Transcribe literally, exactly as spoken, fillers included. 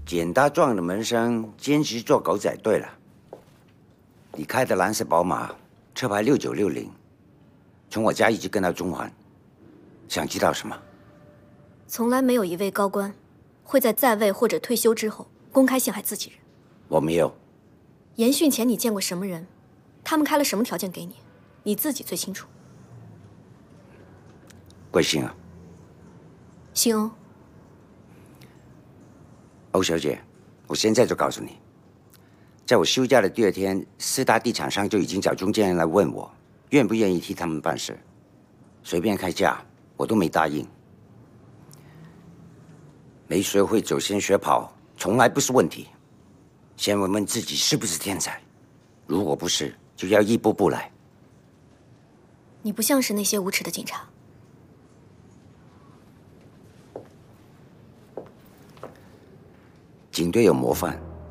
简大壮的门生兼职做狗仔队了。你开的蓝色宝马，车牌六九六零，从我家一直跟到中环，想知道什么？ 从来没有一位高官会在在位或者退休之后公开陷害自己人。 我没有。 研训前你见过什么人？他们开了什么条件给你？你自己最清楚。 贵姓啊？ 姓欧。 欧小姐，我现在就告诉你，在我休假的第二天，四大地产商就已经找中间人来问我，愿不愿意替他们办事，随便开价，我都没答应。没学会走先学跑，从来不是问题。先问问自己是不是天才，如果不是，就要一步步来。 你不像是那些无耻的警察。 警队有模范，